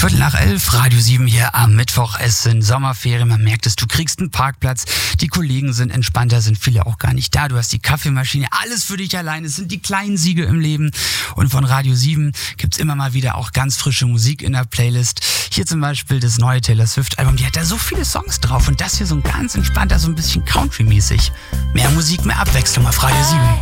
11:15, Radio 7 hier am Mittwoch. Es sind Sommerferien, man merkt es, du kriegst einen Parkplatz, die Kollegen sind entspannter, sind viele auch gar nicht da. Du hast die Kaffeemaschine, alles für dich allein. Es sind die kleinen Siege im Leben. Und von Radio 7 gibt's immer mal wieder auch ganz frische Musik in der Playlist. Hier zum Beispiel das neue Taylor Swift-Album, die hat da so viele Songs drauf. Und das hier so ein ganz entspannter, so ein bisschen Country-mäßig. Mehr Musik, mehr Abwechslung auf Radio 7.